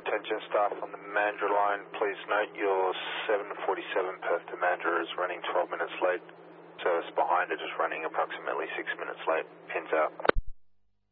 attention staff on the Mandurah line. Please note your 747 Perth to Mandurah is running 12 minutes late. Service behind it is running approximately 6 minutes late. Pins out.